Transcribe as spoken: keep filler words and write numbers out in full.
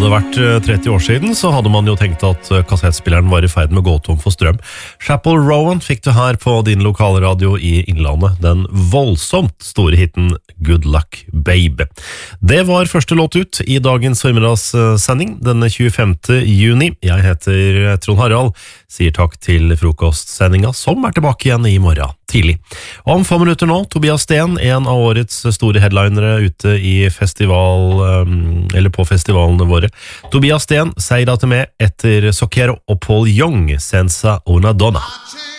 Hadde det vært tretti år siden, så hadde man jo tenkt at kassettspilleren var i ferd med å gå tom for strøm. Chapel Rowan fikk du her på din lokalradio i Innlandet, den voldsomt store hitten Good Luck Babe. Det var første låt ut i dagens formidagssending, denne tjuefemte juni. Jeg heter Trond Harald, sier takk til frokostsendinga, som er tilbake igjen i morgen tidlig. Om få minutter nå, Tobias Sten, en av årets store headlinere ute i festival, eller på festivalene våre. Tobias Sten sier da til meg etter Soquero og Paul Young, Senza una donna.